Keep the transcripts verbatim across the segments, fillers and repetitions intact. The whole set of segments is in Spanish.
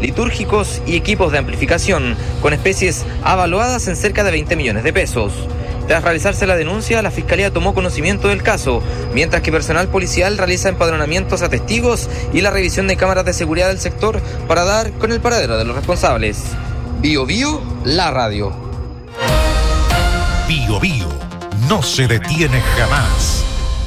litúrgicos y equipos de amplificación, con especies avaluadas en cerca de veinte millones de pesos. Tras realizarse la denuncia, la Fiscalía tomó conocimiento del caso, mientras que personal policial realiza empadronamientos a testigos y la revisión de cámaras de seguridad del sector para dar con el paradero de los responsables. Bio Bio, la radio. Bio Bio, no se detiene jamás.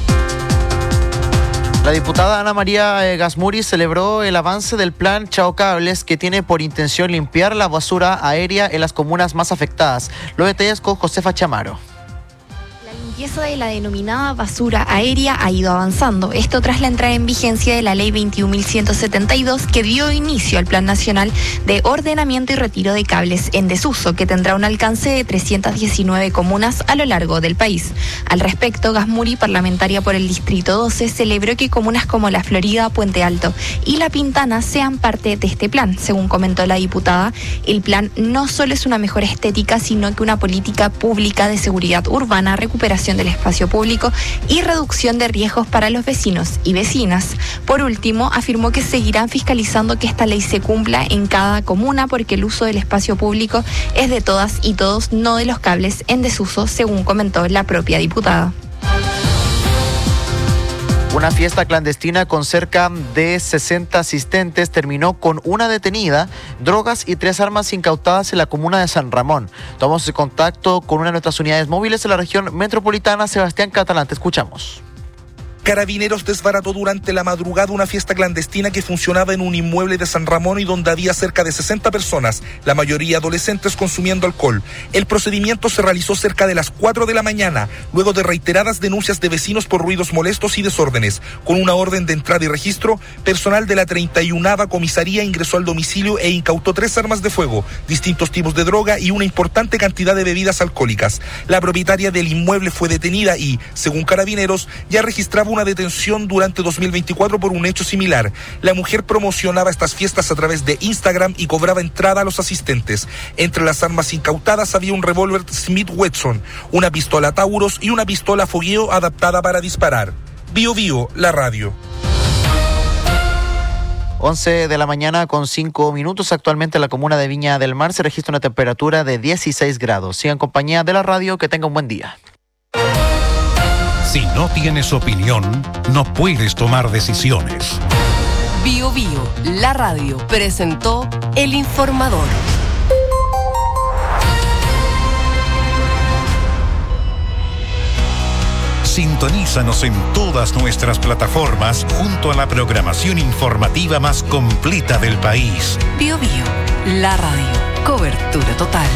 La diputada Ana María Gasmuri celebró el avance del plan Chao Cables, que tiene por intención limpiar la basura aérea en las comunas más afectadas. Los detalles con Josefa Chamaro. La limpieza de la denominada basura aérea ha ido avanzando. Esto tras la entrada en vigencia de la Ley veintiún mil ciento setenta y dos, que dio inicio al Plan Nacional de Ordenamiento y Retiro de Cables en Desuso, que tendrá un alcance de trescientas diecinueve comunas a lo largo del país. Al respecto, Gasmuri, parlamentaria por el Distrito doce, celebró que comunas como La Florida, Puente Alto y La Pintana sean parte de este plan. Según comentó la diputada, el plan no solo es una mejor estética, sino que una política pública de seguridad urbana, recuperación del espacio público y reducción de riesgos para los vecinos y vecinas. Por último, afirmó que seguirán fiscalizando que esta ley se cumpla en cada comuna, porque el uso del espacio público es de todas y todos, no de los cables en desuso, según comentó la propia diputada. Una fiesta clandestina con cerca de sesenta asistentes terminó con una detenida, drogas y tres armas incautadas en la comuna de San Ramón. Tomamos contacto con una de nuestras unidades móviles en la región metropolitana. Sebastián Catalán, te escuchamos. Carabineros desbarató durante la madrugada una fiesta clandestina que funcionaba en un inmueble de San Ramón y donde había cerca de sesenta personas, la mayoría adolescentes, consumiendo alcohol. El procedimiento se realizó cerca de las cuatro de la mañana, luego de reiteradas denuncias de vecinos por ruidos molestos y desórdenes. Con una orden de entrada y registro, personal de la treinta y unava comisaría ingresó al domicilio e incautó tres armas de fuego, distintos tipos de droga y una importante cantidad de bebidas alcohólicas. La propietaria del inmueble fue detenida y, según Carabineros, ya registraba una detención durante dos mil veinticuatro por un hecho similar. La mujer promocionaba estas fiestas a través de Instagram y cobraba entrada a los asistentes. Entre las armas incautadas había un revólver Smith Wesson, una pistola Taurus y una pistola fogueo adaptada para disparar. Bio Bio, la radio. once de la mañana con cinco minutos. Actualmente en la comuna de Viña del Mar se registra una temperatura de dieciséis grados. Sigan en compañía de la radio, que tenga un buen día. Si no tienes opinión, no puedes tomar decisiones. Bio Bio, la radio, presentó El Informador. Sintonízanos en todas nuestras plataformas junto a la programación informativa más completa del país. Bio Bio, la radio, cobertura total.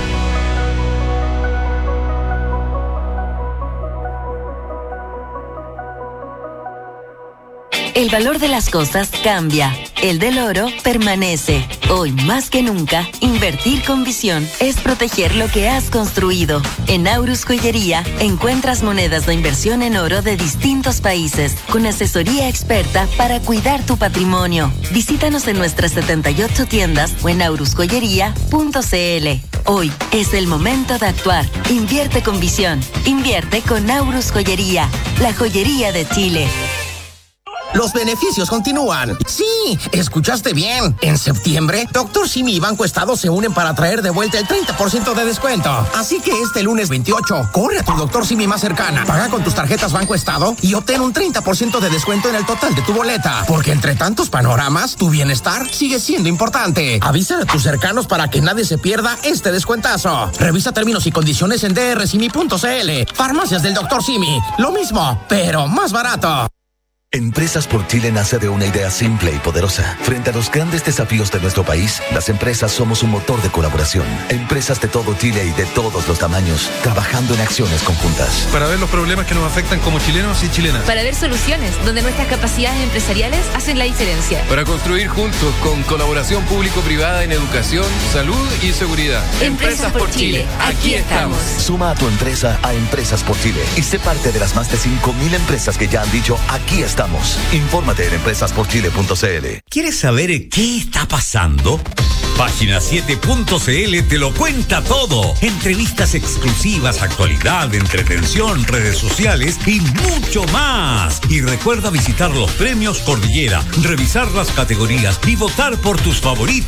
El valor de las cosas cambia, el del oro permanece. Hoy más que nunca, invertir con visión es proteger lo que has construido. En Aurus Joyería encuentras monedas de inversión en oro de distintos países, con asesoría experta para cuidar tu patrimonio. Visítanos en nuestras setenta y ocho tiendas o en aurus joyería punto c l. Hoy es el momento de actuar. Invierte con visión. Invierte con Aurus Joyería, la joyería de Chile. Los beneficios continúan. Sí, escuchaste bien. En septiembre, Doctor Simi y Banco Estado se unen para traer de vuelta el treinta por ciento de descuento. Así que este lunes veintiocho, corre a tu Doctor Simi más cercana, paga con tus tarjetas Banco Estado y obtén un treinta por ciento de descuento en el total de tu boleta. Porque entre tantos panoramas, tu bienestar sigue siendo importante. Avisa a tus cercanos para que nadie se pierda este descuentazo. Revisa términos y condiciones en d r simi punto c l. Farmacias del Doctor Simi. Lo mismo, pero más barato. Empresas por Chile nace de una idea simple y poderosa. Frente a los grandes desafíos de nuestro país, las empresas somos un motor de colaboración. Empresas de todo Chile y de todos los tamaños, trabajando en acciones conjuntas. Para ver los problemas que nos afectan como chilenos y chilenas. Para ver soluciones donde nuestras capacidades empresariales hacen la diferencia. Para construir juntos con colaboración público-privada en educación, salud y seguridad. Empresas, Empresas por, por Chile. Chile. Aquí estamos. Suma a tu empresa a Empresas por Chile y sé parte de las más de cinco mil empresas que ya han dicho aquí estamos. Infórmate en empresas por chile punto c l. ¿Quieres saber qué está pasando? Página siete punto c l te lo cuenta todo. Entrevistas exclusivas, actualidad, entretención, redes sociales y mucho más. Y recuerda visitar los premios Cordillera, revisar las categorías y votar por tus favoritos.